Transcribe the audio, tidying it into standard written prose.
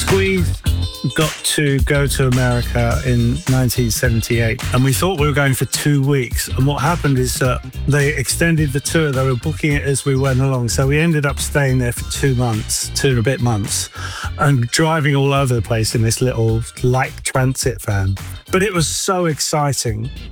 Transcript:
We got to go to America in 1978, and we thought we were going for 2 weeks. And what happened is that they extended the tour. They were booking it as we went along. So we ended up staying there for 2 months, 2 and a bit months, and driving all over the place in this little light transit van. But it was so exciting.